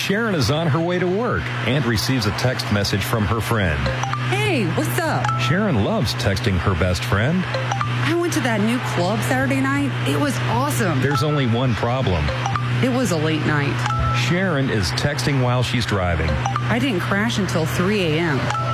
Sharon is on her way to work and receives a text message from her friend. Hey, what's up? Sharon loves texting her best friend. I went to that new club Saturday night. It was awesome. There's only one problem. It was a late night. Sharon is texting while she's driving. I didn't crash until 3 a.m.